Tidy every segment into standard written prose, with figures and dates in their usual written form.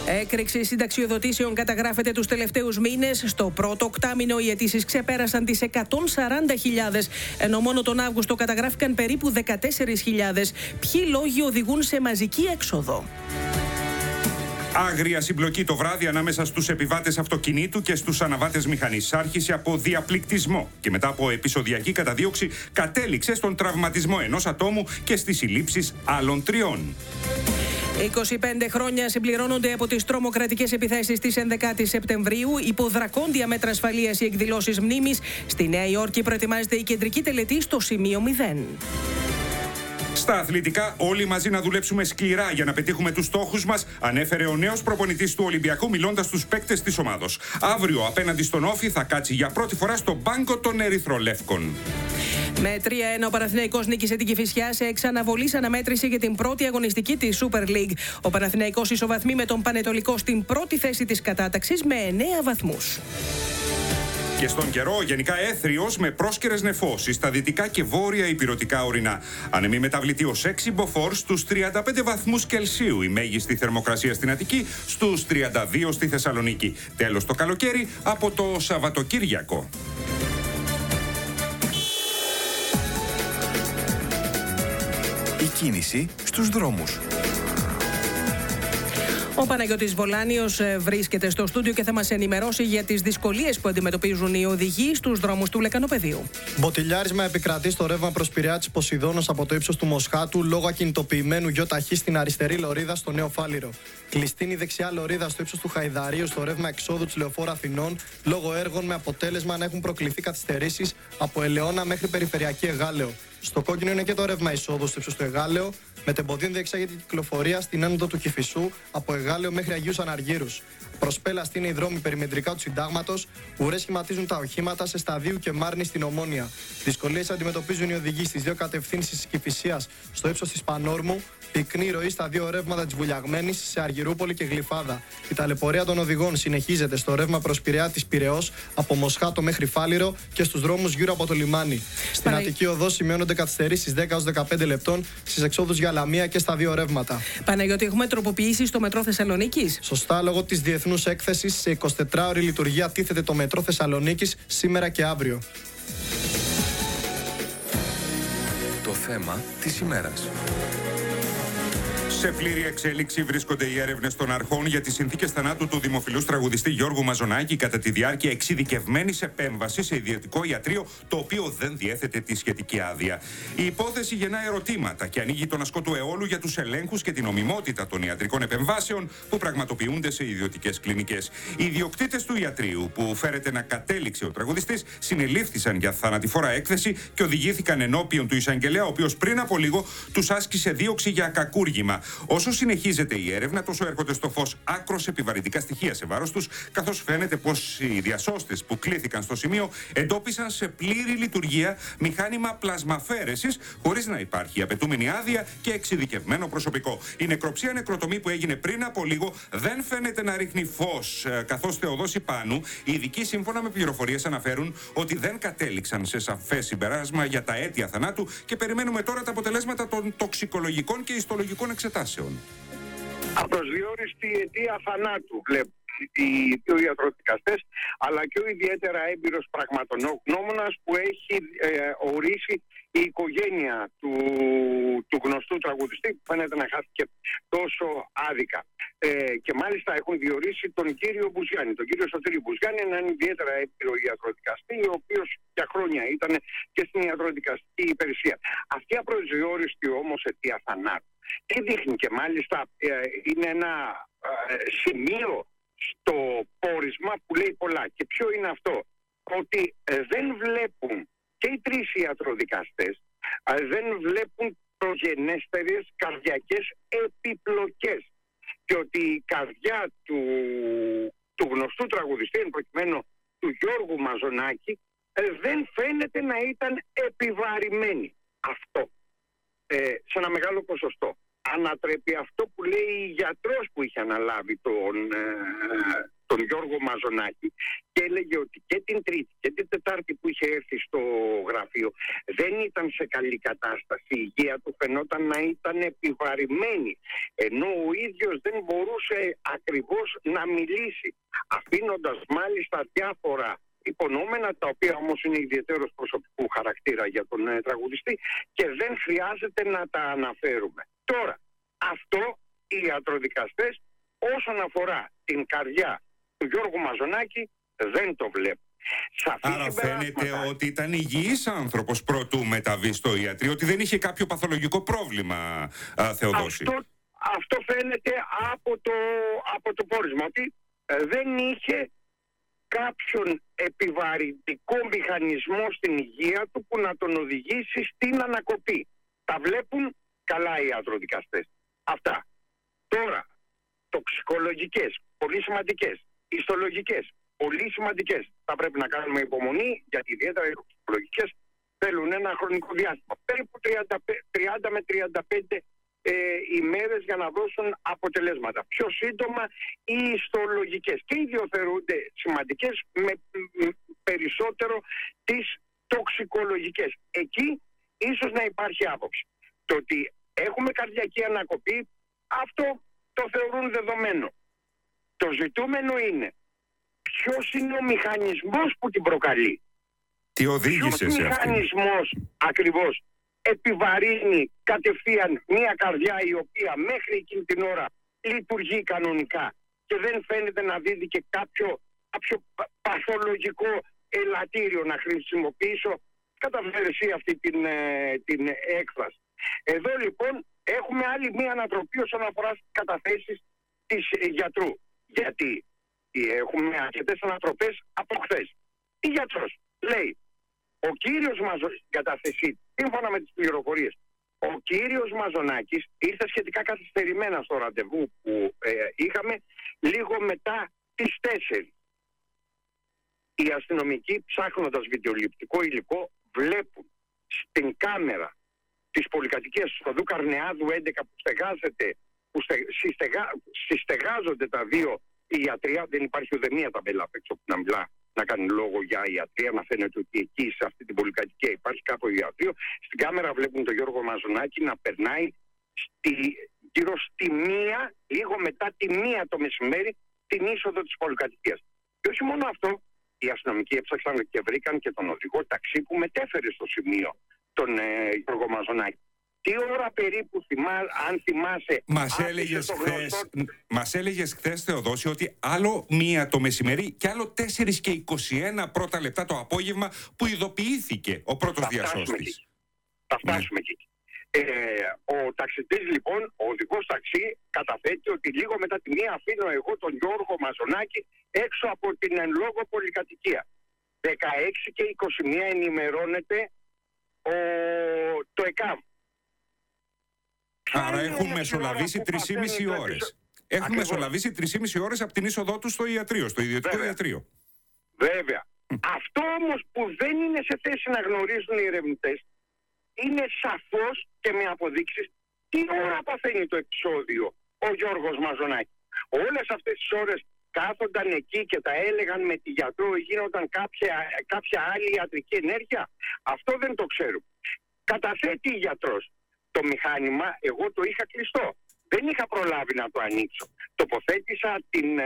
Έκρηξη συνταξιοδοτήσεων καταγράφεται τους τελευταίους μήνες. Στο πρώτο οκτάμηνο οι αιτήσεις ξεπέρασαν τις 140.000, ενώ μόνο τον Αύγουστο καταγράφηκαν περίπου 14.000. Ποιοι λόγοι οδηγούν σε μαζική έξοδο? Άγρια συμπλοκή το βράδυ ανάμεσα στους επιβάτες αυτοκινήτου και στους αναβάτες μηχανής. Άρχισε από διαπληκτισμό και μετά από επεισοδιακή καταδίωξη κατέληξε στον τραυματισμό ενός ατόμου και στις συλλήψεις άλλων 3. 25 χρόνια συμπληρώνονται από τις τρομοκρατικές επιθέσεις της 11ης Σεπτεμβρίου. Υπό δρακόντια μέτρα ασφαλείας οι εκδηλώσεις μνήμης. Στη Νέα Υόρκη προετοιμάζεται η κεντρική τελετή στο σημείο 0. Στα αθλητικά, όλοι μαζί να δουλέψουμε σκληρά για να πετύχουμε τους στόχους μας, ανέφερε ο νέος προπονητής του Ολυμπιακού, μιλώντας στους παίκτες της ομάδος. Αύριο, απέναντι στον Όφη, θα κάτσει για πρώτη φορά στον πάγκο των Ερυθρολεύκων. Με 3-1 ο Παναθηναϊκός νίκησε την Κηφισιά σε εξαναβολής αναμέτρηση για την πρώτη αγωνιστική της Super League. Ο Παναθηναϊκός ισοβαθμεί με τον Πανετολικό στην πρώτη θέση της κατάταξης με 9 βαθμούς. Και στον καιρό, γενικά έθριος με πρόσκαιρες νεφώσεις στα δυτικά και βόρεια ηπειρωτικά ορεινά. Ανεμή μεταβλητή ως 6 μποφόρ στους 35 βαθμούς Κελσίου. Η μέγιστη θερμοκρασία στην Αττική στους 32 στη Θεσσαλονίκη. Τέλος το καλοκαίρι από το Σαββατοκύριακο. Η κίνηση στους δρόμους. Ο Παναγιώτης Βολάνιος βρίσκεται στο στούντιο και θα μας ενημερώσει για τις δυσκολίες που αντιμετωπίζουν οι οδηγοί στους δρόμους του Λεκανοπεδίου. Μποτιλιάρισμα επικρατεί στο ρεύμα προς Πειραιά της Ποσειδώνος από το ύψος του Μοσχάτου λόγω ακινητοποιημένου γιοταχή στην αριστερή λωρίδα στο Νέο Φάληρο. Κλειστή η δεξιά λωρίδα στο ύψος του Χαϊδαρίου στο ρεύμα εξόδου της Λεωφόρου Αθηνών λόγω έργων με αποτέλεσμα να έχουν προκληθεί καθυστερήσεις από Ελαιώνα μέχρι Περιφερειακή Εγάλεο. Στο κόκκινο είναι και το ρεύμα εισόδου στο ύψος του Εγάλεο, με τεμποδίων διεξάγεται η κυκλοφορία στην άνοδο του Κηφισού από Εγάλεο μέχρι Αγίους Αναργύρους. Προσπέλαστη είναι οι δρόμοι περιμετρικά του Συντάγματος, ουρές σχηματίζουν τα οχήματα σε Σταδίου και Μάρνη στην Ομόνια. Δυσκολίες αντιμετωπίζουν οι οδηγοί στις δύο κατευθύνσεις της Κηφισίας στο ύψος της Πανόρμου, πυκνή ροή στα δύο ρεύματα της Βουλιαγμένης σε Αργυρούπολη και Γλυφάδα. Η ταλαιπωρία των οδηγών συνεχίζεται στο ρεύμα προς Πειραιά της Πειραιώς από Μοσχάτο μέχρι Φάληρο και στους δρόμους γύρω από το λιμάνι. Στην Αττική Οδό σημειώνονται καθυστερήσεις 10-15 λεπτών στις εξόδους για Λαμία και στα δύο ρεύματα. Παναγιώτη, έχουμε τροποποιήσει στο μετρό Θεσσαλονίκης. Σωστά, λόγω της διεθνούς έκθεσης σε 24ωρη λειτουργία τίθεται το μετρό Θεσσαλονίκης σήμερα και αύριο. Το θέμα της ημέρας. Σε πλήρη εξέλιξη βρίσκονται οι έρευνες των αρχών για τις συνθήκες θανάτου του δημοφιλούς τραγουδιστή Γιώργου Μαζονάκη κατά τη διάρκεια εξειδικευμένης επέμβασης σε ιδιωτικό ιατρείο, το οποίο δεν διέθετε τη σχετική άδεια. Η υπόθεση γεννά ερωτήματα και ανοίγει τον ασκό του αιώλου για τους ελέγχους και την νομιμότητα των ιατρικών επεμβάσεων που πραγματοποιούνται σε ιδιωτικές κλινικές. Οι ιδιοκτήτες του ιατρείου, που φέρεται να κατέληξε ο τραγουδιστής, συνελήφθησαν για θανατηφόρα έκθεση και οδηγήθηκαν ενώπιον του εισαγγελέα, ο οποίος πριν από λίγο τους άσκησε δίωξη για κακούργημα. Όσο συνεχίζεται η έρευνα, τόσο έρχονται στο φως άκρως επιβαρυντικά στοιχεία σε βάρος τους, καθώς φαίνεται πως οι διασώστες που κλήθηκαν στο σημείο εντόπισαν σε πλήρη λειτουργία μηχάνημα πλασμαφέρεσης, χωρίς να υπάρχει απαιτούμενη άδεια και εξειδικευμένο προσωπικό. Η νεκροψία νεκροτομή που έγινε πριν από λίγο δεν φαίνεται να ρίχνει φως, καθώς Θεοδόση Πάνου, οι ειδικοί σύμφωνα με πληροφορίες αναφέρουν ότι δεν κατέληξαν σε σαφές συμπεράσμα για τα αίτια θανάτου και περιμένουμε τώρα τα αποτελέσματα των τοξικολογικών και ιστολογικών εξετάσεων. Απροσδιόριστη αιτία θανάτου βλέπουν οι δύο ιατροδικαστές, αλλά και ο ιδιαίτερα έμπειρος πραγματογνώμονας που έχει ορίσει η οικογένεια του γνωστού τραγουδιστή, που φαίνεται να χάθηκε τόσο άδικα. Και μάλιστα έχουν διορίσει τον κύριο Μπουζιάννη, τον κύριο Σωτήρη Μπουζιάννη, έναν ιδιαίτερα έμπειρο ιατροδικαστή, ο οποίος για χρόνια ήταν και στην ιατροδικαστική υπηρεσία. Αυτή η απροσδιόριστη όμως αιτία θανάτου τι δείχνει, και μάλιστα είναι ένα σημείο στο πόρισμα που λέει πολλά. Και ποιο είναι αυτό? Ότι δεν βλέπουν, και οι τρεις ιατροδικαστές δεν βλέπουν προγενέστερες καρδιακές επιπλοκές, και ότι η καρδιά του γνωστού τραγουδιστή, εν προκειμένου του Γιώργου Μαζονάκη, δεν φαίνεται να ήταν επιβαρημένη. Αυτό σε ένα μεγάλο ποσοστό ανατρέπει αυτό που λέει η γιατρός που είχε αναλάβει το τον Γιώργο Μαζονάκη, και έλεγε ότι και την Τρίτη και την Τετάρτη που είχε έρθει στο γραφείο δεν ήταν σε καλή κατάσταση. Η υγεία του φαινόταν να ήταν επιβαρημένη, ενώ ο ίδιος δεν μπορούσε ακριβώς να μιλήσει, αφήνοντας μάλιστα διάφορα υπονοούμενα, τα οποία όμως είναι ιδιαίτερος προσωπικού χαρακτήρα για τον τραγουδιστή και δεν χρειάζεται να τα αναφέρουμε. Τώρα, αυτό οι ιατροδικαστές όσον αφορά την καρδιά του Γιώργου Μαζονάκη δεν το βλέπουν. Άρα φαίνεται ότι ήταν υγιής άνθρωπος προτού μεταβεί στο ιατρείο, ότι δεν είχε κάποιο παθολογικό πρόβλημα, Θεοδόση. Αυτό φαίνεται από το πόρισμα, ότι δεν είχε κάποιον επιβαρυντικό μηχανισμό στην υγεία του που να τον οδηγήσει στην ανακοπή. Τα βλέπουν καλά οι ιατροδικαστές. Αυτά. Τώρα, τοξικολογικές, πολύ σημαντικές, ιστολογικές, πολύ σημαντικές. Θα πρέπει να κάνουμε υπομονή, γιατί ιδιαίτερα οι τοξικολογικές θέλουν ένα χρονικό διάστημα. Περίπου 30 με 35 ημέρες για να δώσουν αποτελέσματα. Πιο σύντομα οι ιστολογικές. Και οι δύο θεωρούνται σημαντικές, με περισσότερο τις τοξικολογικές. Εκεί ίσως να υπάρχει άποψη. Το ότι έχουμε καρδιακή ανακοπή, αυτό το θεωρούν δεδομένο. Το ζητούμενο είναι ποιος είναι ο μηχανισμός που την προκαλεί. Τι οδήγησε σε αυτήν. Ποιος μηχανισμός ακριβώς επιβαρύνει κατευθείαν μια καρδιά η οποία μέχρι εκείνη την ώρα λειτουργεί κανονικά και δεν φαίνεται να δίδει και κάποιο παθολογικό ελαττήριο, να χρησιμοποιήσω κατά βέρεση αυτή την έκφραση. Εδώ λοιπόν έχουμε άλλη μία ανατροπή όσον αφορά στις καταθέσεις της γιατρού. Γιατί έχουμε αρκετές ανατροπές από χθες. Η γιατρός λέει, ο κύριος καταθεσή, σύμφωνα με τις πληροφορίες, ο κύριος Μαζονάκης ήρθε σχετικά καθυστερημένα στο ραντεβού που είχαμε λίγο μετά τις 4. Οι αστυνομικοί, ψάχνοντας βιντεοληπτικό υλικό, βλέπουν στην κάμερα τις πολυκατοικίες του Οδού Καρνεάδου 11 που συστεγάζονται τα δύο ιατρεία. Δεν υπάρχει ούτε μία ταμπέλα απ' έξω που να μιλά, να κάνει λόγο για ιατρεία, να φαίνεται ότι εκεί σε αυτή την πολυκατοικία υπάρχει κάποιο ιατρείο. Στην κάμερα βλέπουν τον Γιώργο Μαζονάκη να περνάει γύρω στη 1, λίγο μετά τη 1 το μεσημέρι, την είσοδο της πολυκατοικίας. Και όχι μόνο αυτό, οι αστυνομικοί έψαξαν και βρήκαν και τον οδηγό ταξί που μετέφερε στο σημείο τον Γιώργο Μαζονάκη. Τι ώρα περίπου, αν θυμάσαι... Μας έλεγες χθες, Θεοδόση, ότι άλλο 1 το μεσημέρι και άλλο 4 και 21 πρώτα λεπτά το απόγευμα που ειδοποιήθηκε ο πρώτος διασώστης. Θα φτάσουμε εκεί. Ο ταξιτής λοιπόν, ο οδηγός ταξί, καταθέτει ότι λίγο μετά τη 1 αφήνω εγώ τον Γιώργο Μαζονάκη έξω από την εν λόγω πολυκατοικία. 16 και 21 ενημερώνεται το ΕΚΑΒ. Άρα έχουν μεσολαβήσει 3,5 ώρες. Έχουν μεσολαβήσει 3,5 ώρες από την είσοδό του στο ιατρείο, στο ιδιωτικό ιατρείο. Βέβαια. Αυτό όμως που δεν είναι σε θέση να γνωρίζουν οι ερευνητές είναι σαφώς και με αποδείξεις τι ώρα παθαίνει το επεισόδιο ο Γιώργος Μαζονάκη. Όλες αυτές τις ώρες κάθονταν εκεί και τα έλεγαν με τη γιατρό, γίνονταν κάποια άλλη ιατρική ενέργεια. Αυτό δεν το ξέρουμε. Καταθέτει η γιατρός. Το μηχάνημα εγώ το είχα κλειστό. Δεν είχα προλάβει να το ανοίξω. Τοποθέτησα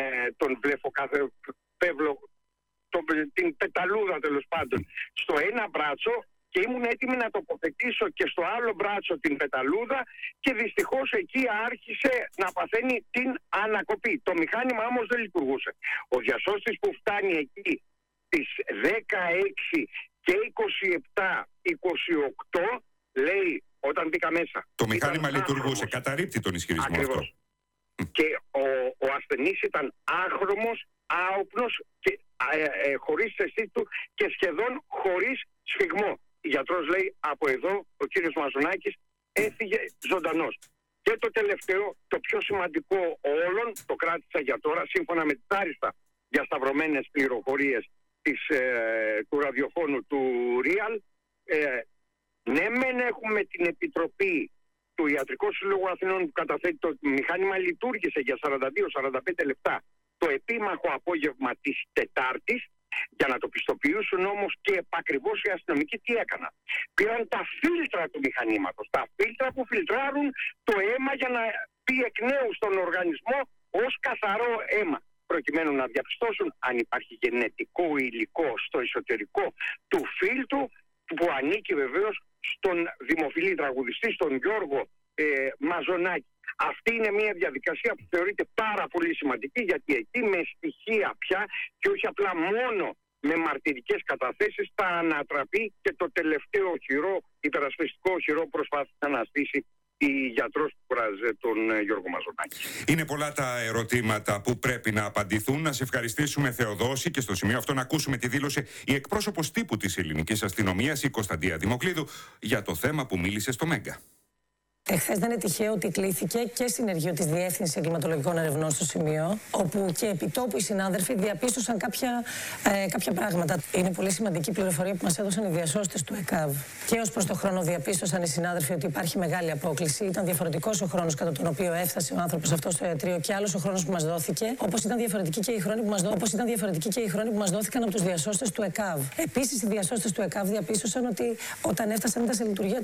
την πεταλούδα τέλος πάντων στο ένα μπράτσο και ήμουν έτοιμη να τοποθετήσω και στο άλλο μπράτσο την πεταλούδα και δυστυχώς εκεί άρχισε να παθαίνει την ανακοπή. Το μηχάνημα όμως δεν λειτουργούσε. Ο διασώστης που φτάνει εκεί στις 16 και 27-28 λέει όταν μπήκα μέσα. Το μηχάνημα λειτουργούσε, καταρρίπτει τον ισχυρισμό αυτό. Και ο ασθενής ήταν άχρωμος, άοπνος και χωρίς αισθήση του και σχεδόν χωρίς σφιγμό. Ο γιατρός λέει από εδώ ο κύριος Μαζονάκης έφυγε ζωντανός. Και το τελευταίο, το πιο σημαντικό όλων, το κράτησα για τώρα, σύμφωνα με τις άριστα διασταυρωμένες πληροφορίες του ραδιοφώνου του Real. Ναι, μεν έχουμε την επιτροπή του Ιατρικού Συλλόγου Αθηνών που καταθέτει το μηχάνημα λειτουργήσε για 42-45 λεπτά το επίμαχο απόγευμα της Τετάρτης, για να το πιστοποιήσουν όμως και επακριβώς οι αστυνομικοί τι έκαναν. Πήραν τα φίλτρα του μηχανήματος, τα φίλτρα που φιλτράρουν το αίμα για να πει εκ νέου στον οργανισμό ως καθαρό αίμα, προκειμένου να διαπιστώσουν αν υπάρχει γενετικό υλικό στο εσωτερικό του φίλτρου, που ανήκει βεβαίως στον δημοφιλή τραγουδιστή, στον Γιώργο Μαζονάκη. Αυτή είναι μια διαδικασία που θεωρείται πάρα πολύ σημαντική, γιατί εκεί με στοιχεία πια και όχι απλά μόνο με μαρτυρικές καταθέσεις θα ανατραπεί και το τελευταίο χειρό, υπερασπιστικό χειρό που προσπάθησε να στήσει η γιατρός που κουράζε τον Γιώργο Μαζονάκη. Είναι πολλά τα ερωτήματα που πρέπει να απαντηθούν. Να σε ευχαριστήσουμε, Θεοδόση, και στο σημείο αυτό να ακούσουμε τη δήλωση η εκπρόσωπος τύπου της ελληνικής αστυνομίας, η Κωνσταντία Δημοκλίδου, για το θέμα που μίλησε στο Μέγκα. Εχθές δεν είναι τυχαίο ότι κλήθηκε και συνεργείο της Διεύθυνσης Εγκληματολογικών Ερευνών στο σημείο, όπου και επιτόπου οι συνάδελφοι διαπίστωσαν κάποια πράγματα. Είναι πολύ σημαντική πληροφορία που μας έδωσαν οι διασώστες του ΕΚΑΒ. Και ως προς το χρόνο διαπίστωσαν οι συνάδελφοι ότι υπάρχει μεγάλη απόκλιση. Ήταν διαφορετικός ο χρόνος κατά τον οποίο έφτασε ο άνθρωπος αυτό στο ιατρείο και άλλος ο χρόνος που μας δόθηκε, όπως ήταν διαφορετικοί και οι χρόνοι που μας δόθηκαν από τους διασώστες του ΕΚΑΒ. Επίσης, οι διασώστες του ΕΚΑΒ διαπίστωσαν ότι όταν έφτασαν ήταν σε λειτουργία